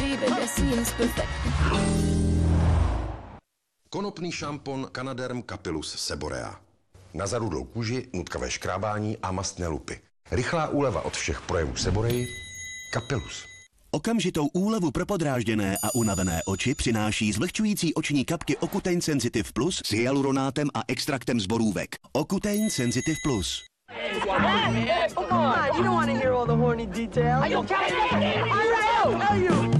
baby, that seems perfect. Konopný šampon Canaderm Capillus Seborea. Na zarudlou kůži, nutkavé škrábání a mastné lupy. Rychlá úleva od všech projevů Seborei. Capillus. Okamžitou úlevu pro podrážděné a unavené oči přináší zvlhčující oční kapky Ocutein Sensitive Plus s hyaluronátem a extraktem z borůvek. Ocutein Sensitive Plus. Hey, come on, you don't want to hear all the horny details. Are you kidding me?